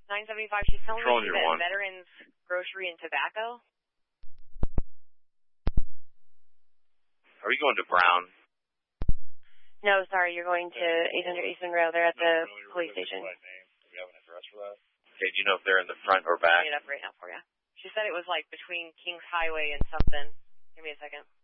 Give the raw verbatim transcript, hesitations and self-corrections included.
nine seventy-five. She's telling Control me she's your at one. Veterans Grocery and Tobacco. Are you going to Brown? No, sorry, you're going to eight hundred East Monroe. They're at the No, police station. Do you have an address for that? Okay, do you know if they're in the front or back? I'll get it up right now for you. She said it was like between Kings Highway and something. Give me a second.